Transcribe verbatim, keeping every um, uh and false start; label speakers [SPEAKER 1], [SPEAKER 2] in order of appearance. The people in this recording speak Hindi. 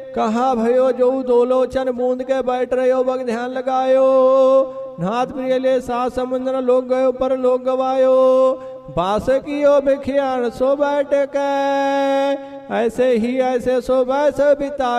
[SPEAKER 1] कहा भयो जो दो लोचन बूंद के बैठ रहे हो बग ध्यान लगायो। नाथ प्रिय ले सा समुद्र लोग गयो पर लोग गवायो। बास कियो बिखियान सो बैठ के ऐसे ही ऐसे सो बैस बिता